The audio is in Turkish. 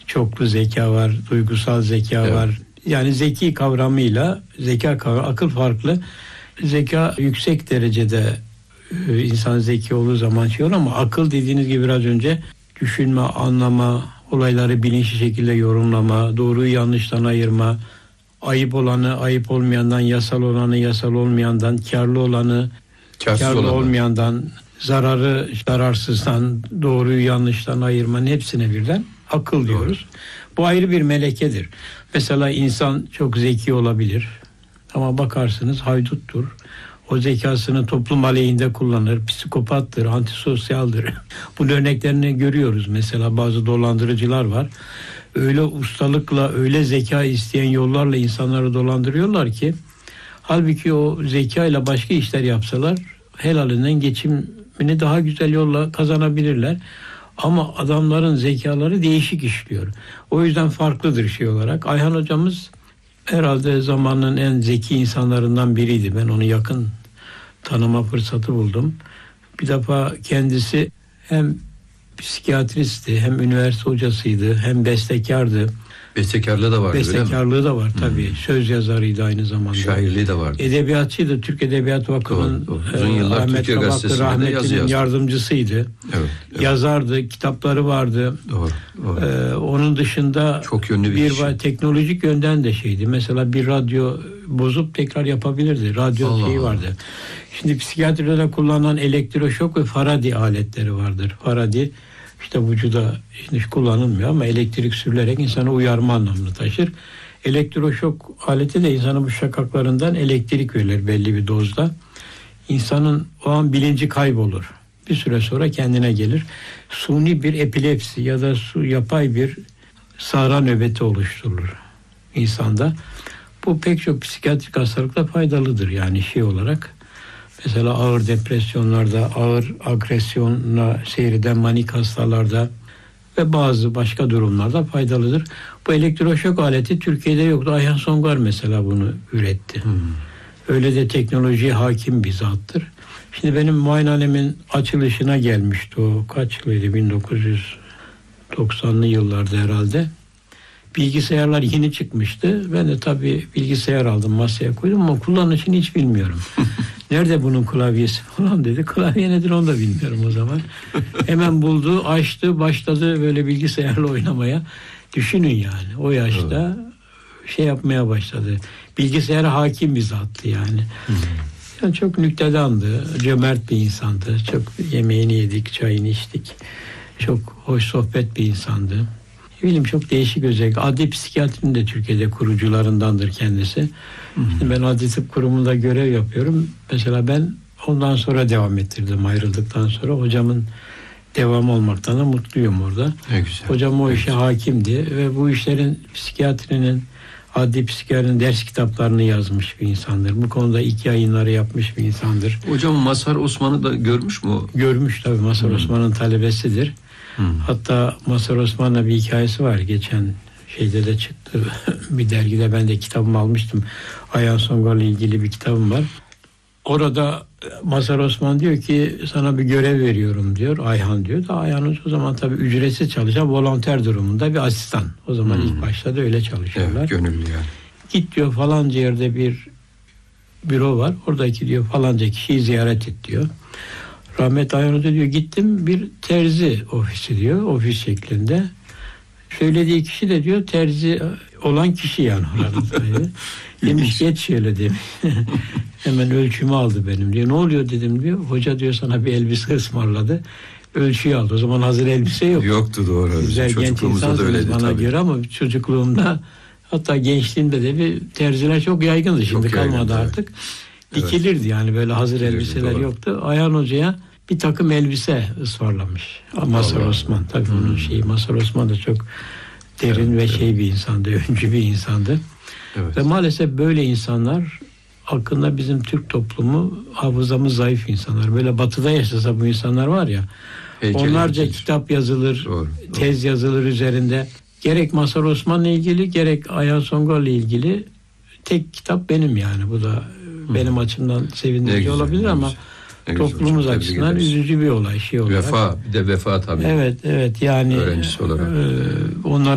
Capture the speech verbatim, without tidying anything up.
çoklu zeka var, duygusal zeka evet. var. Yani zeki kavramıyla zeka kavramı, akıl farklı. Zeka yüksek derecede e, insan zeki olduğu zaman şey olur ama akıl dediğiniz gibi biraz önce düşünme, anlama, olayları bilinçli şekilde yorumlama, doğruyu yanlıştan ayırma, ayıp olanı ayıp olmayandan, yasal olanı yasal olmayandan, karlı olanı Karsız karlı olanı. olmayandan, zararı zararsızdan, doğruyu yanlıştan ayırmanın hepsine birden akıl diyoruz. Doğru. Bu ayrı bir melekedir. Mesela insan çok zeki olabilir ama bakarsınız hayduttur. O zekasını toplum aleyhinde kullanır, psikopattır, antisosyaldir. Bunun örneklerini görüyoruz. Mesela bazı dolandırıcılar var. Öyle ustalıkla, öyle zeka isteyen yollarla insanları dolandırıyorlar ki halbuki o zekayla başka işler yapsalar helalinden geçimini daha güzel yolla kazanabilirler. Ama adamların zekaları değişik işliyor. O yüzden farklıdır şey olarak. Ayhan hocamız herhalde zamanın en zeki insanlarından biriydi. Ben onu yakın tanıma fırsatı buldum. Bir defa kendisi hem psikiyatristti, hem üniversite hocasıydı, hem bestekardı. Bestekarlığı da vardı öyle mi? Bestekarlığı da var tabii. Hmm. Söz yazarıydı aynı zamanda. Şairliği de vardı. Edebiyatçıydı. Türk Edebiyat Vakfı'nın uzun yıllar Ahmet Türkiye Gazetesi'nde rahmetinin yardımcısıydı. Evet, evet. Yazardı, kitapları vardı. Doğru. doğru. Ee, onun dışında çok yönlü bir, bir var, teknolojik yönden de şeydi. Mesela bir radyo bozup tekrar yapabilirdi. Radyo Allah şeyi Allah. vardı. Şimdi psikiyatride kullanılan elektroşok ve Faraday aletleri vardır. Faraday İşte vücuda hiç kullanılmıyor ama elektrik sürülerek insanı uyarma anlamını taşır. Elektroşok aleti de insanın bu şakaklarından elektrik verir belli bir dozda. İnsanın o an bilinci kaybolur. Bir süre sonra kendine gelir. Suni bir epilepsi ya da su yapay bir sahra nöbeti oluşturulur insanda. Bu pek çok psikiyatrik hastalıkta faydalıdır yani şey olarak. Mesela ağır depresyonlarda, ağır agresyonla seyreden manik hastalarda ve bazı başka durumlarda faydalıdır. Bu elektroşok aleti Türkiye'de yoktu. Ayhan Songar mesela bunu üretti. Hmm. Öyle de teknolojiye hakim bir zattır. Şimdi benim muayenehanemin açılışına gelmişti o. Kaç yılıydı? bin dokuz yüz doksanlı yıllarda herhalde. Bilgisayarlar yeni çıkmıştı. Ben de tabii bilgisayar aldım, masaya koydum ama kullanışını hiç bilmiyorum. Nerede bunun klavyesi falan dedi. Klavye nedir onu da bilmiyorum o zaman. Hemen buldu, açtı, başladı böyle bilgisayarla oynamaya. Düşünün yani o yaşta evet. şey yapmaya başladı. Bilgisayara hakim bir zattı yani. Hmm. Yani çok nüktedandı, cömert bir insandı. Çok yemeğini yedik, çayını içtik. Çok hoş sohbet bir insandı. Ne bileyim çok değişik özellik. Adli psikiyatrinin de Türkiye'de kurucularındandır kendisi. Hmm. Şimdi ben Adli Tıp Kurumu'nda görev yapıyorum. Mesela ben ondan sonra devam ettirdim ayrıldıktan sonra. Hocamın devam olmaktan da mutluyum orada. Ne güzel. Hocam o ne işe güzel. hakimdi ve bu işlerin psikiyatrinin, adli psikiyatrinin ders kitaplarını yazmış bir insandır. Bu konuda ilk yayınları yapmış bir insandır. Hocam Mazhar Osman'ı da görmüş mü? Görmüş tabii. Mazhar hmm. Osman'ın talebesidir. Hmm. Hatta Mazhar Osman'la bir hikayesi var. Geçen şeyde de çıktı. Bir dergide ben de kitabımı almıştım. Ayhan Songar'la ilgili bir kitabım var. Orada Mazhar Osman diyor ki sana bir görev veriyorum diyor. Ayhan diyor da Ayhan o zaman tabii ücretsiz çalışan volonter durumunda bir asistan. O zaman hmm. ilk başta da öyle çalışıyorlar. Evet, gönüllü yani. Git diyor falanca yerde bir büro var. Oradaki diyor falanca kişiyi ziyaret et diyor. Rahmet Ayhan Hoca diyor gittim bir terzi ofisi diyor. Ofis şeklinde. Söylediği kişi de diyor terzi olan kişi yani. Demiş geç şöyle demiş. Hemen ölçümü aldı benim diyor. Ne oluyor dedim diyor. Hoca diyor sana bir elbise ısmarladı. Ölçüyü aldı. O zaman hazır elbise yok. Yoktu doğru. Güzel genç insansınız bana tabii. göre ama çocukluğumda hatta gençliğimde de bir terziler çok yaygındı. Şimdi çok kalmadı yaygın, artık. Evet. Dikilirdi yani böyle hazır Dikilirdi, elbiseler doğru. yoktu. Ayhan Hoca'ya bir takım elbise ısmarlamış. Mazhar Osman tabii hmm. onun şeyi. Mazhar Osman da çok derin evet, ve evet. şey bir insandı. Öncü bir insandı. Evet. Ve maalesef böyle insanlar hakkında bizim Türk toplumu hafızamız zayıf insanlar. Böyle batıda yaşasa bu insanlar var ya Heykeli, onlarca heykeli. kitap yazılır, doğru, doğru. tez yazılır üzerinde. Gerek Mazhar Osman'la ilgili gerek Ayhan Songar'la ilgili tek kitap benim yani. Bu da hmm. benim açımdan sevindirici olabilir ama güzel. toplumumuz güzel. açısından üzücü bir olay şey olarak. Vefa, bir de vefa tabii. Evet, evet yani öğrencisi olarak. E, onlar